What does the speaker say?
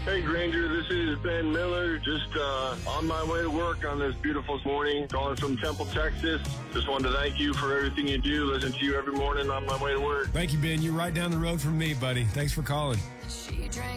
Hey, Granger, this is Ben Miller, just on my way to work on this beautiful morning, calling from Temple, Texas. Just wanted to thank you for everything you do. Listen to you every morning on my way to work. Thank you, Ben. You're right down the road from me, buddy. Thanks for calling.